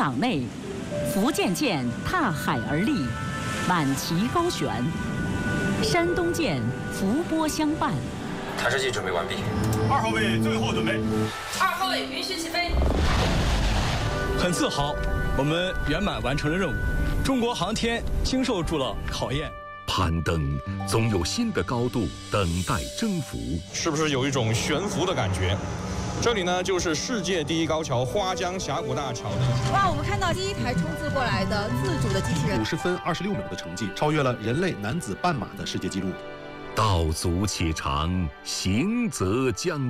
港内，福建舰踏海而立，满旗高悬；山东舰伏波相伴。 弹射器准备完毕。 2号位最后准备。 2号位允许起飞。 很自豪，我们圆满完成了任务。中国航天经受住了考验。 攀登总有新的高度等待征服， 是不是有一种悬浮的感觉？这里呢，就是世界第一高桥花江峡谷大桥。 哇，我们看到第一台冲刺过来的自主的机器人， 50分26秒的成绩，超越了人类男子半马的世界纪录。 道阻且长，行则将